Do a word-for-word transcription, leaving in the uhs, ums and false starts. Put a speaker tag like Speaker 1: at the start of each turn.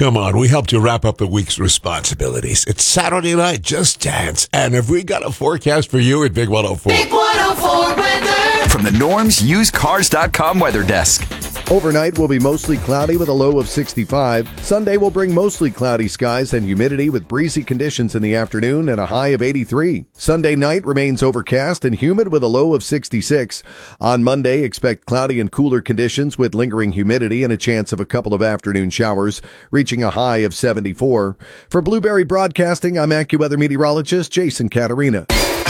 Speaker 1: Come on, we helped you wrap up the week's responsibilities. It's Saturday night, just dance. And have we got a forecast for you at Big one oh four?
Speaker 2: Big one oh four weather.
Speaker 3: From the Norm's Used Cars dot com weather desk.
Speaker 4: Overnight will be mostly cloudy with a low of sixty-five. Sunday will bring mostly cloudy skies and humidity with breezy conditions in the afternoon and a high of eighty-three. Sunday night remains overcast and humid with a low of sixty-six. On Monday, expect cloudy and cooler conditions with lingering humidity and a chance of a couple of afternoon showers, reaching a high of seventy-four. For Blueberry Broadcasting, I'm AccuWeather meteorologist Jason Caterina.